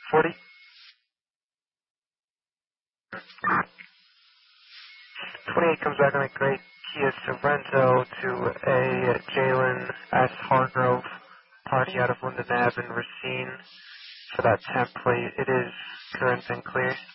40. 28 comes back on a great Kia Sorrento to a Jalen S. Hargrove party out of Linden Ave in Racine for that temp plate. It is current and clear.